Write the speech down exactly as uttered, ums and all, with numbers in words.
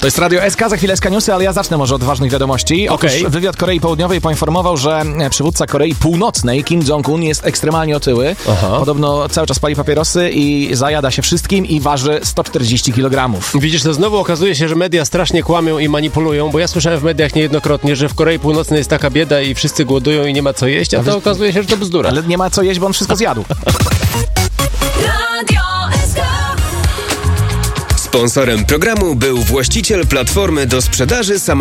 To jest Radio S K, za chwilę S K Newsy, ale ja zacznę może od ważnych wiadomości. Otóż Okay. wywiad Korei Południowej poinformował, że przywódca Korei Północnej, Kim Jong-un, jest ekstremalnie otyły. Aha. Podobno cały czas pali papierosy i zajada się wszystkim i waży sto czterdzieści kilogramów. Widzisz, to znowu okazuje się, że media strasznie kłamią i manipulują, bo ja słyszałem w mediach niejednokrotnie, że w Korei Północnej jest taka bieda i wszyscy głodują i nie ma co jeść, a to wiesz, okazuje się, że to bzdura. Ale nie ma co jeść, bo on wszystko zjadł. Sponsorem programu był właściciel platformy do sprzedaży samochodów.